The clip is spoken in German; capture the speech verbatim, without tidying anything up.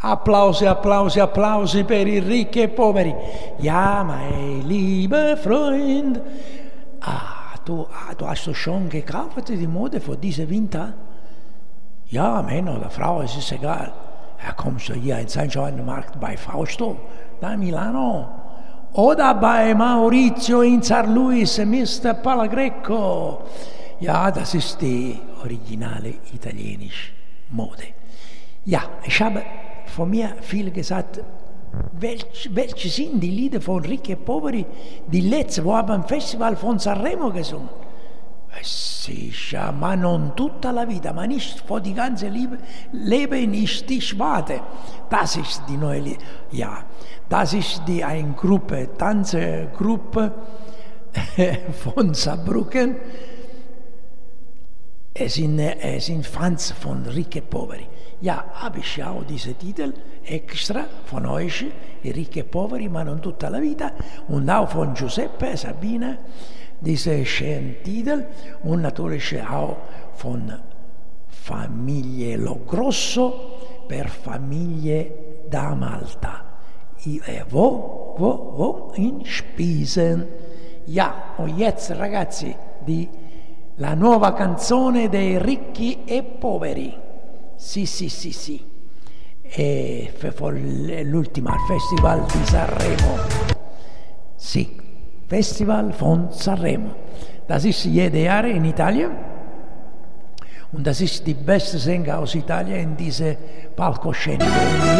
Applausi, Applausi, Applausi per i ricchi e poveri. Ja, mein lieber Freund. Ah, du, ah, du hast doch schon gekauft die Mode für diesen Winter? Ja, Männer oder Frauen, es ist egal. Ja, kommst du hier in Sankt Markt bei Fausto, da Milano. Oder bei Maurizio in San Luis, Mister Palagrecco. Ja, das ist die originale italienische Mode. Ja, ich habe von mir viel gesagt, welch, welche sind die Lieder von Ricchi e Poveri, die letzte, wo haben am Festival von Sanremo gesungen? Sicher, ma non tutta la vita, ma nicht für die ganze Liebe, Leben ist die Schwade. Das ist die neue Lied. Ja, das ist die eine Gruppe, Tanzgruppe von Saarbrücken. Es sind, es sind Fans von Ricchi e Poveri. Ja, habe ich ja auch diese Titel extra von euch, Ricchi e Poveri, ma non tutta la vita, und auch von Giuseppe Sabina, diese schönen Titel, und natürlich auch von Familie Lo Grosso per Familie da Malta. Wo, wo, wo? In Spisen. Ja, und jetzt ragazzi, die, la nuova canzone dei Ricchi e Poveri. Sì, sì, sì, sì. E l'ultima, il Festival di Sanremo. Sì, Festival von Sanremo. Das ist jedes Jahr in Italien. Und das ist die beste Sänger aus Italien in diese Palcoscenico.